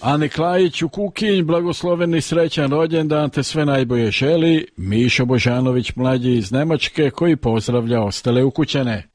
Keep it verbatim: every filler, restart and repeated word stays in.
Ani Klajić u Kukinj, blagosloveni srećan rođendan te sve najbolje želi Mišo Božanović mlađi iz Nemačke koji pozdravlja ostale ukućane.